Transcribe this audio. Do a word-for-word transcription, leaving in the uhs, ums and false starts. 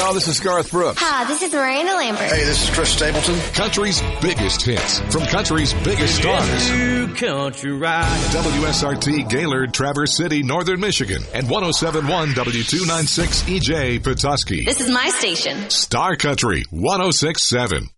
y'all. This is Garth Brooks. Hi, this is Miranda Lambert. Hey, this is Chris Stapleton. Country's biggest hits from country's biggest stars. Country ride. W S R T Gaylord, Traverse City, Northern Michigan, and one oh seven point one W two ninety-six E J Petoskey. This is my station. Star Country one oh six point seven.